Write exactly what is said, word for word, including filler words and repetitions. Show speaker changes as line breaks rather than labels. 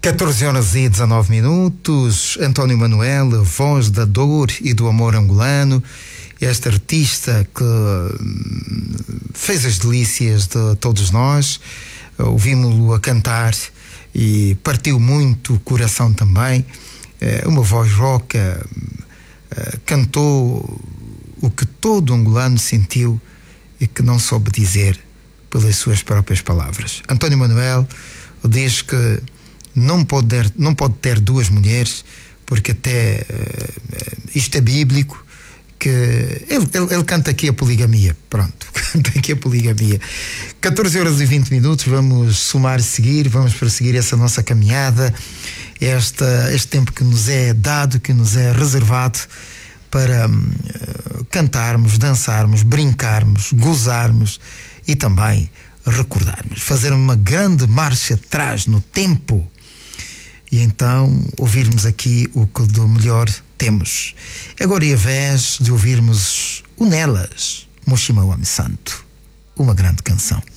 catorze horas e dezanove minutos. António Manuel, a voz da dor e do amor angolano, este artista que fez as delícias de todos nós. Ouvimos-lo a cantar e partiu muito o coração também. Uma voz rouca, cantou o que todo angolano sentiu e que não soube dizer pelas suas próprias palavras. António Manuel diz que não pode ter, não pode ter duas mulheres, porque até uh, isto é bíblico, que ele, ele, ele canta aqui a poligamia. Pronto, canta aqui a poligamia. catorze horas e vinte minutos, vamos somar e seguir, vamos prosseguir essa nossa caminhada, esta, este tempo que nos é dado, que nos é reservado para uh, cantarmos, dançarmos, brincarmos, gozarmos e também recordarmos, fazer uma grande marcha atrás no tempo e então ouvirmos aqui o que do melhor temos. Agora, em vez de ouvirmos o Nelas, Moshima Wami Santo, uma grande canção.